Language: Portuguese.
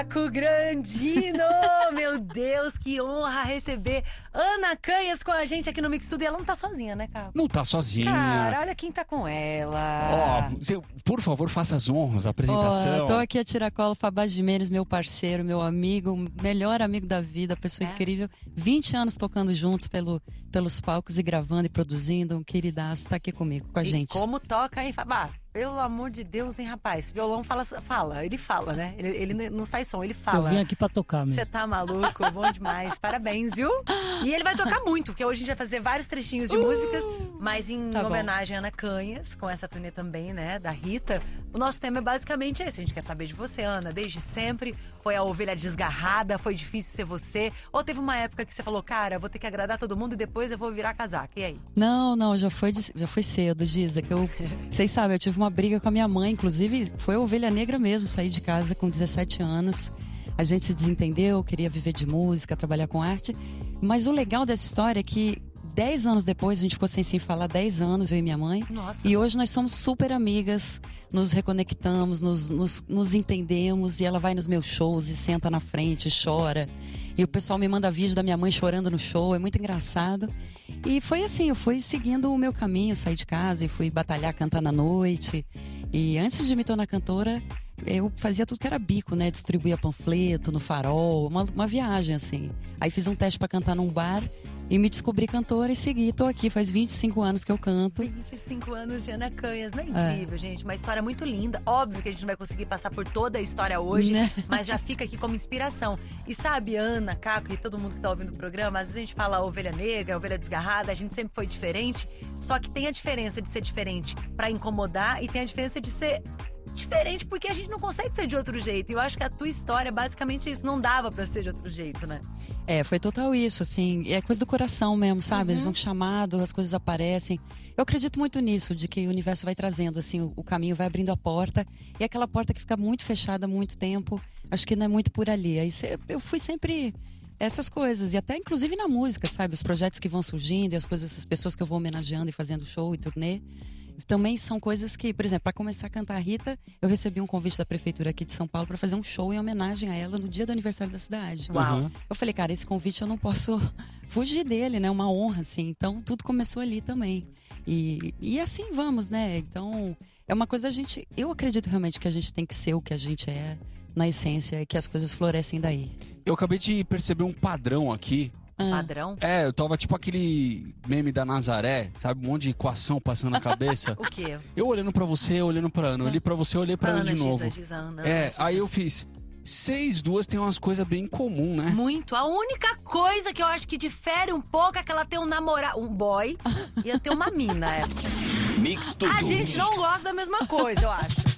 Caco Grandino, meu Deus, que honra receber Ana Canhas com a gente aqui no Mix Tudo. E ela não tá sozinha, né, Caco? Não tá sozinha. Cara, olha quem tá com ela. Por favor, faça as honras, a apresentação. Tô aqui a tiracolo, Fabá Jimenez, meu parceiro, meu amigo, melhor amigo da vida, pessoa incrível. 20 anos tocando juntos pelos palcos e gravando e produzindo. Um queridaço, tá aqui comigo, com a gente. Como toca, hein, Fabá? Pelo amor de Deus, hein, rapaz? Esse violão ele fala, né? Ele não sai som, ele fala. Eu vim aqui pra tocar mesmo. Você tá maluco? Bom demais. Parabéns, viu? E ele vai tocar muito, porque hoje a gente vai fazer vários trechinhos de músicas, mas em homenagem a Ana Canhas, com essa turnê também, né, da Rita. O nosso tema é basicamente esse. A gente quer saber de você, Ana. Desde sempre, foi a ovelha desgarrada, foi difícil ser você? Ou teve uma época que você falou, cara, vou ter que agradar todo mundo e depois eu vou virar casaca? E aí? Não, já foi cedo, Giza. Vocês sabem, eu tive uma briga com a minha mãe, inclusive foi a ovelha negra mesmo, saí de casa com 17 anos. A gente se desentendeu, queria viver de música, trabalhar com arte. Mas o legal dessa história é que 10 anos depois, a gente ficou sem se falar 10 anos, eu e minha mãe. Nossa. E hoje nós somos super amigas, nos reconectamos, nos entendemos. E ela vai nos meus shows e senta na frente, chora. E o pessoal me manda vídeo da minha mãe chorando no show, é muito engraçado. E foi assim, eu fui seguindo o meu caminho, saí de casa e fui batalhar, cantar na noite. E antes de me tornar cantora, eu fazia tudo que era bico, né? Distribuía panfleto no Farol, uma viagem assim. Aí fiz um teste pra cantar num bar e me descobri cantora e segui. Tô aqui, faz 25 anos que eu canto. 25 anos de Ana Canhas, não é incrível, gente? Uma história muito linda. Óbvio que a gente não vai conseguir passar por toda a história hoje, Né? mas já fica aqui como inspiração. E sabe, Ana, Caco e todo mundo que tá ouvindo o programa, às vezes a gente fala ovelha negra, ovelha desgarrada, a gente sempre foi diferente, só que tem a diferença de ser diferente pra incomodar e tem a diferença de ser diferente porque a gente não consegue ser de outro jeito. E eu acho que a tua história é basicamente isso. Não dava pra ser de outro jeito, né? Foi total isso, assim. É coisa do coração mesmo, sabe? Eles vão chamado, as coisas aparecem. Eu acredito muito nisso, de que o universo vai trazendo, assim, o caminho vai abrindo a porta. E aquela porta que fica muito fechada há muito tempo, acho que não é muito por ali. Aí eu fui sempre essas coisas. E até, inclusive, na música, sabe? Os projetos que vão surgindo e essas pessoas que eu vou homenageando e fazendo show e turnê. Também são coisas que, por exemplo, para começar a cantar a Rita, eu recebi um convite da prefeitura aqui de São Paulo para fazer um show em homenagem a ela no dia do aniversário da cidade. Uau. Eu falei, cara, esse convite eu não posso fugir dele, né? Uma honra, assim. Então, tudo começou ali também. E assim vamos, né? Então, é uma coisa da gente... Eu acredito realmente que a gente tem que ser o que a gente é, na essência, e que as coisas florescem daí. Eu acabei de perceber um padrão aqui. Padrão? Eu tava tipo aquele meme da Nazaré, sabe? Um monte de equação passando na cabeça. O quê? Eu olhando pra você, olhando pra Ana. Eu olhei pra você, olhei pra Ana de novo. Diz a Ana. Aí eu fiz... Vocês duas têm umas coisas bem comum, né? Muito. A única coisa que eu acho que difere um pouco é que ela tem um namorado, um boy, e eu tenho uma mina. Mix Tudo. A gente não gosta da mesma coisa, eu acho.